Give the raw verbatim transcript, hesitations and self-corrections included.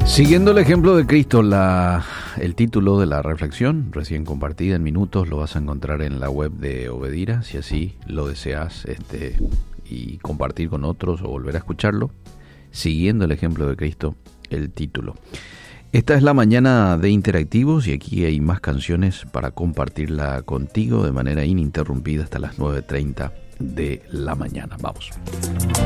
Siguiendo el ejemplo de Cristo, la, el título de la reflexión, recién compartida en minutos, lo vas a encontrar en la web de Obedira, si así lo deseas, este, y compartir con otros o volver a escucharlo. Siguiendo el ejemplo de Cristo, el título. Esta es la mañana de Interactivos y aquí hay más canciones para compartirla contigo de manera ininterrumpida hasta las nueve treinta de la mañana. Vamos.